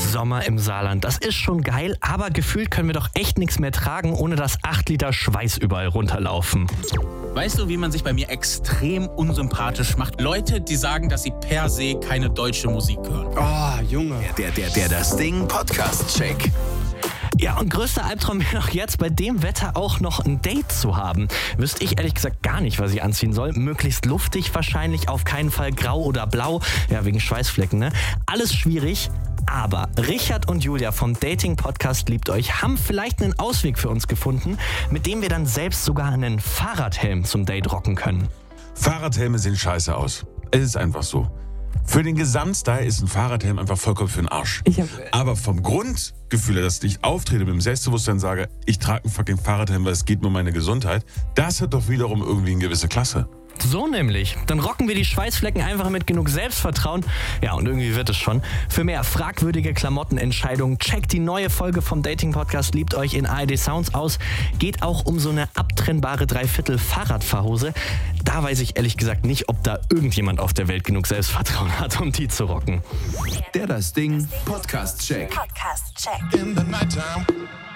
Sommer im Saarland. Das ist schon geil, aber gefühlt können wir doch echt nichts mehr tragen, ohne dass 8 Liter Schweiß überall runterlaufen. Weißt du, wie man sich bei mir extrem unsympathisch macht? Leute, die sagen, dass sie per se keine deutsche Musik hören. Oh, Junge. Der Das Ding Podcast-Check. Ja, und größter Albtraum wäre doch jetzt, bei dem Wetter auch noch ein Date zu haben. Wüsste ich ehrlich gesagt gar nicht, was ich anziehen soll. Möglichst luftig wahrscheinlich, auf keinen Fall grau oder blau. Ja, wegen Schweißflecken, ne? Alles schwierig. Aber Richard und Julia vom Dating-Podcast Liebt Euch haben vielleicht einen Ausweg für uns gefunden, mit dem wir dann selbst sogar einen Fahrradhelm zum Date rocken können. Fahrradhelme sehen scheiße aus. Es ist einfach so. Für den Gesamtstyle ist ein Fahrradhelm einfach vollkommen für den Arsch. Aber vom Grundgefühl her, dass ich auftrete mit dem Selbstbewusstsein sage, ich trage einen fucking Fahrradhelm, weil es geht mir um meine Gesundheit, das hat doch wiederum irgendwie eine gewisse Klasse. So nämlich. Dann rocken wir die Schweißflecken einfach mit genug Selbstvertrauen. Ja, und irgendwie wird es schon. Für mehr fragwürdige Klamottenentscheidungen checkt die neue Folge vom Dating-Podcast Liebt Euch in ARD Sounds aus. Geht auch um so eine abtrennbare Dreiviertel-Fahrradfahrhose. Da weiß ich ehrlich gesagt nicht, ob da irgendjemand auf der Welt genug Selbstvertrauen hat, um die zu rocken. Der Das Ding Podcast-Check. In the nighttime.